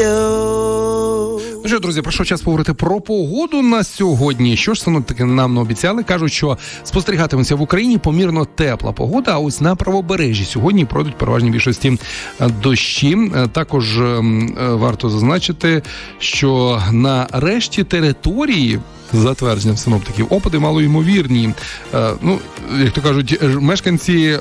Ну що, друзі, прийшов час поговорити про погоду на сьогодні. Що ж синоптики нам обіцяли? Кажуть, що спостерігатиметься в Україні помірно тепла погода, а ось на правобережжі сьогодні пройдуть переважній більшості дощі. Також варто зазначити, що на решті території, за твердженням синоптиків, опади малоймовірні. Ну, як то кажуть, мешканці